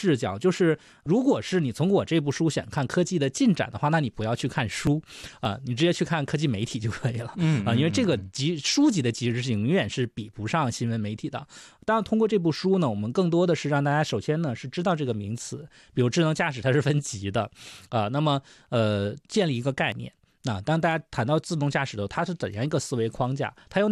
视角，就是如果是你从我这部书想看科技的进展的话，那你不要去看书你直接去看科技媒体就可以了因为这个书籍的及时性永远是比不上新闻媒体的。当然通过这部书呢，我们更多的是让大家首先呢是知道这个名词，比如智能驾驶它是分级的那么建立一个概念。当大家谈到自动驾驶的时候，它是怎样一个思维框架，它有